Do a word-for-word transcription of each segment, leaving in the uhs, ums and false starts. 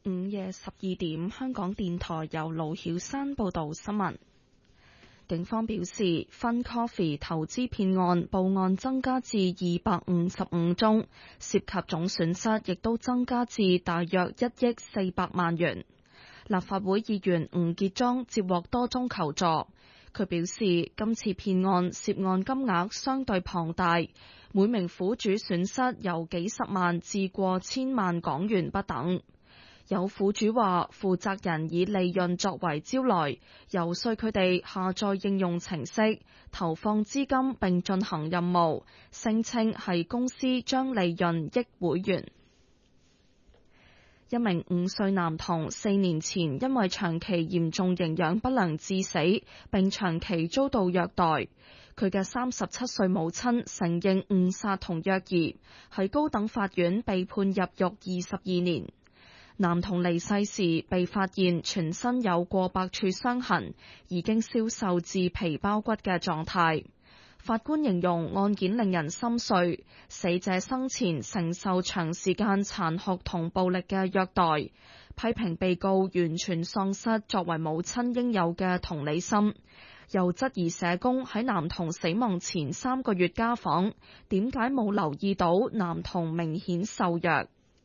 午夜十二點，香港電台由盧曉山報道新聞。警方表示 ，Fun Coffee 投資騙案報案增加至二百五十五宗，涉及總損失亦都增加至大約一億四百萬元。立法會議員吳傑莊接獲多宗求助，佢表示今次騙案涉案金額相對龐大，每名苦主損失由幾十萬至過千萬港元不等。有苦主話，負責人以利潤作為招來，遊說佢哋下載應用程式，投放資金並進行任務，聲稱係公司將利潤益會員。一名五歲男童四年前因為長期嚴重營養不良致死，並長期遭到虐待。佢嘅三十七歲母親承認誤殺同虐兒，喺高等法院被判入獄二十二年。男童離世時被發現全身有過百處傷痕，已經消瘦至皮包骨嘅狀態。法官形容案件令人心碎，死者生前承受長時間殘酷同暴力嘅虐待，批評被告完全喪失作為母親應有嘅同理心，又質疑社工喺男童死亡前三個月家訪，點解冇留意到男童明顯瘦弱。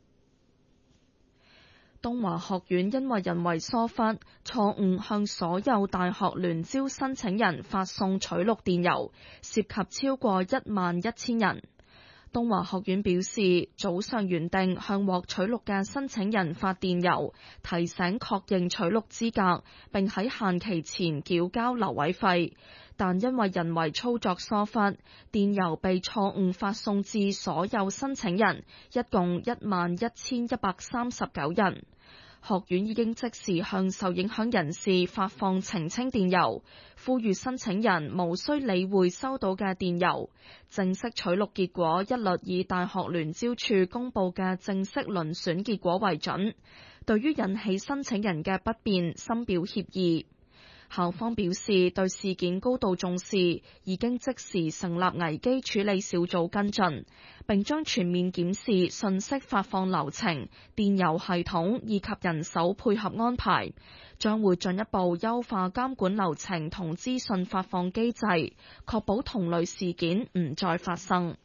東華學院因為人為疏忽，錯誤向所有大學聯招申請人發送取錄電郵，涉及超過一萬一千人。東華學院表示，早上原定向獲取錄嘅申請人發電郵，提醒確認取錄資格，並喺限期前繳交留位費，但因為人為操作疏忽，電郵被錯誤發送至所有申請人，一共一萬一千一百三十九人。學院已經即時向受影響人士發放澄清電郵，呼籲申請人無需理會收到嘅電郵。正式取錄結果一律以大學聯招處公佈嘅正式遴選結果為準。對於引起申請人嘅不便，深表歉意。校方表示對事件高度重視，已經即時成立危機處理小組跟進，並將全面檢視信息發放流程、電郵系統以及人手配合安排，將會進一步優化監管流程同資訊發放機制，確保同類事件唔再發生。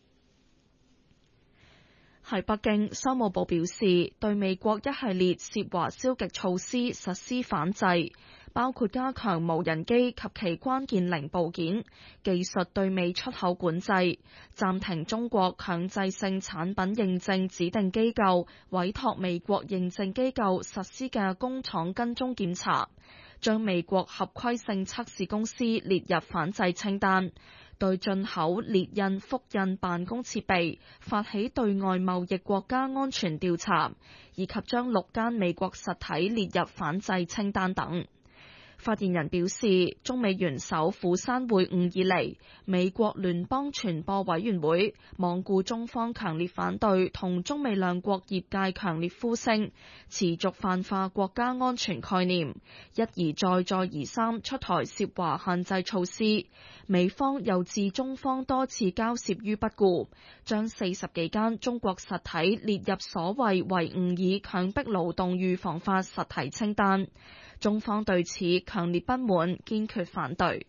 喺北京，商務部表示對美國一系列涉華消極措施實施反制，包括加強無人機及其關鍵零部件技術對美出口管制，暫停中國強制性產品認證指定機構委託美國認證機構實施嘅工廠跟蹤檢查，將美國合規性測試公司列入反制清單，對進口列印、複印辦公設備發起對外貿易國家安全調查，以及將六間美國實體列入反制清單等。發言人表示，中美元首釜山會晤以嚟，美國聯邦傳播委員會罔顧中方強烈反對同中美兩國業界強烈呼聲，持續泛化國家安全概念，一而再再而三出台涉華限制措施。美方又置中方多次交涉於不顧，將四十幾間中國實體列入所謂維吾爾強迫勞動預防法實體清單。中方對此強烈不滿，堅決反對。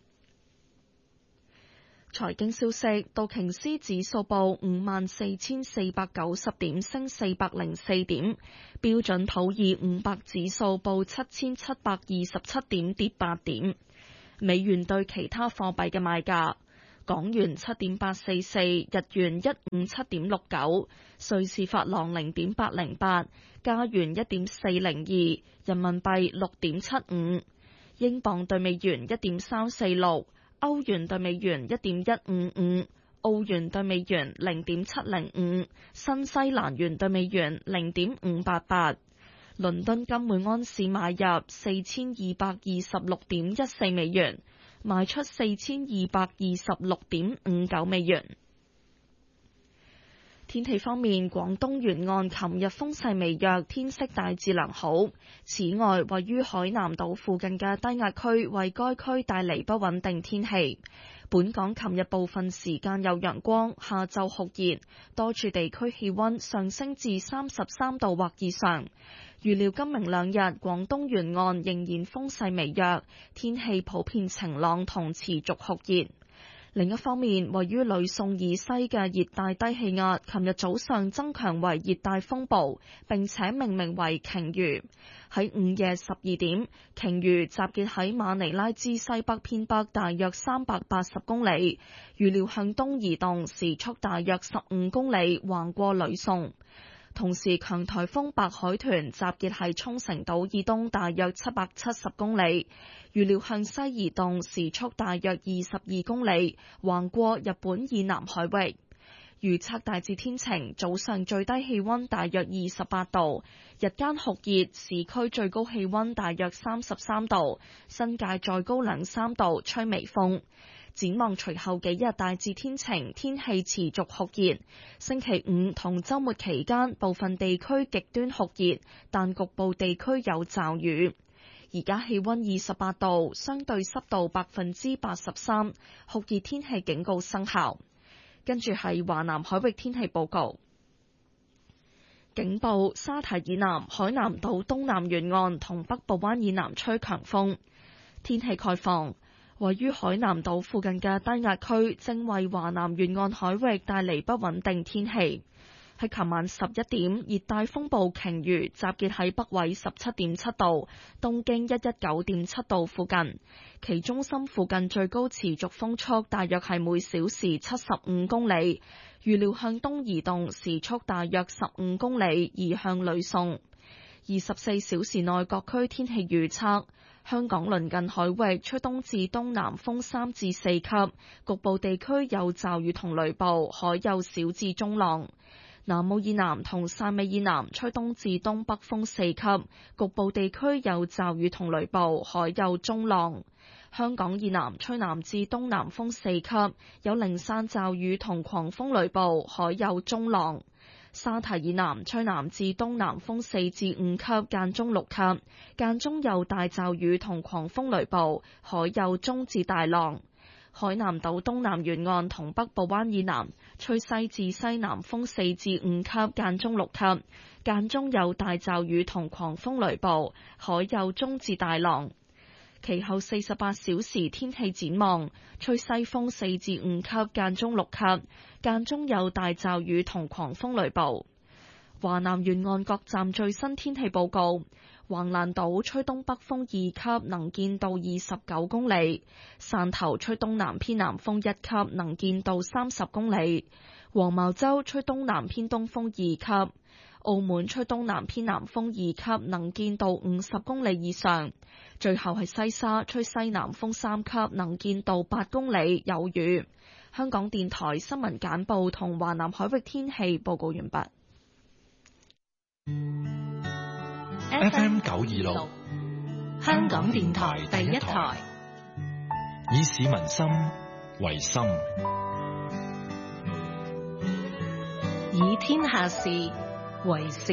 財經消息，道瓊斯指數報五萬四千四百九十點，升四百零四點；標準普爾五百指數報七千七百二十七點，跌八點。美元對其他貨幣嘅賣價：港元七點八四四，日元一五七點六九，瑞士法郎零點八零八，加元一點四零二，人民幣六點七五，英鎊對美元一點三四六，歐元對美元一點一五五，澳元對美元零點七零五，新西蘭元對美元零點五八八。倫敦金每安士買入四千二百二十六點一四美元，賣出四千二百二十六點五九美元。天氣方面，廣東沿岸琴日風勢微弱，天色大致良好。此外，位於海南島附近嘅低壓區為該區帶嚟不穩定天氣。 本港琴日部分時間有陽光，下晝酷熱，多處地區氣溫上升至三十三度或以上。預料今明兩日廣東沿岸仍然風勢微弱，天氣普遍晴朗同持續酷熱。另一方面，位於呂宋以西嘅熱帶低氣壓，琴日早上增強為熱帶風暴，並且命名為鯨魚。喺午夜十二點，鯨魚集結喺馬尼拉之西北偏北大約三百八十公里，預料向東移動，時速大約十五公里，橫過呂宋。同時，強颱風白海豚集結喺沖繩島以東大約七百七十公里，預料向西移動，時速大約二十二公里，橫過日本以南海域。預測大致天晴，早上最低氣溫大約二十八度，日間酷熱，市區最高氣溫大約三十三度，新界再高兩三度，吹微風。展望隨後幾日大致天晴，天氣持續酷熱。星期五同週末期間，部分地區極端酷熱，但局部地區有驟雨。而家氣溫二十八度，相對濕度百分之八十三，酷熱天氣警告生效。跟住係華南海域天氣報告，警報：沙堤以南、海南島東南沿岸同北部灣以南吹強風。天氣概況。位於海南島附近嘅低壓區正為華南沿岸海域帶嚟不穩定天氣。喺琴晚十一點，熱帶風暴鯨魚集結喺北緯十七點七度、東經一一九點七度附近，其中心附近最高持續風速大約係每小時七十五公里，預料向東移動，時速大約十五公里，移向呂宋。二十四小時內各區天氣預測。香港鄰近海域吹東至東南風三至四級，局部地區有驟雨同雷暴，海有小至中浪。南澳以南同汕尾以南吹東至東北風四級，局部地區有驟雨同雷暴，海有中浪。香港以南吹南至東南風四級，有零散驟雨同狂風雷暴，海有中浪。沙堤以南吹南至東南風四至五級，間中六級，間中有大驟雨同狂風雷暴，海有中至大浪。海南島東南沿岸同北部灣以南吹西至西南風四至五級，間中六級，間中有大驟雨同狂風雷暴，海有中至大浪。其後四十八小時天氣展望，吹西風四至五級，間中六級，間中有大驟雨同狂風雷暴。華南沿岸各站最新天氣報告：橫瀾島吹東北風二級，能見度二十九公里；汕頭吹東南偏南風一級，能見度三十公里；黃茅洲吹東南偏東風二級；澳門吹東南偏南風二級，能見度五十公里以上。最後係西沙吹西南風三級，能見度八公里，有雨。香港電台新聞簡報同華南海域天氣報告完畢。 F M 九二六，香港電台第一台，以市民心為心， 以天下事為事。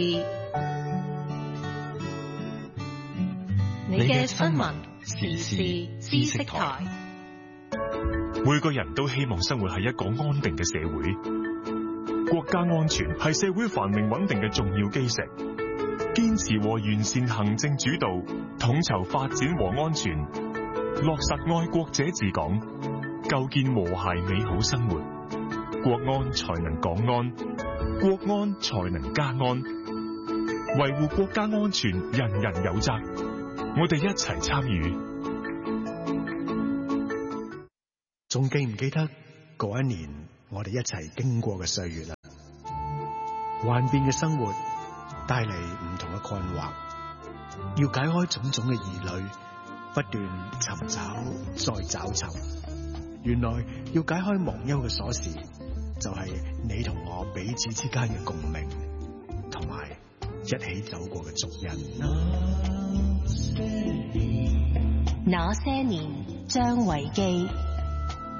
你嘅新聞時事知識台。 每個人都希望生活喺一個安定嘅社會，國家安全係社會繁榮穩定嘅重要基石。堅持和完善行政主導，統籌發展和安全，落實愛國者治港，構建和諧美好生活，國安才能港安，國安才能家安。維護國家安全，人人有責，我哋一齊參與。 仲記唔記得嗰一年我哋一齊經過嘅歲月啦？幻變嘅生活帶嚟唔同嘅困惑，要解開種種嘅疑慮，不斷尋找再找尋。原來要解開忘憂嘅鎖匙，就係你同我彼此之間嘅共鳴，同埋一起走過嘅足印。 那些年，張維基。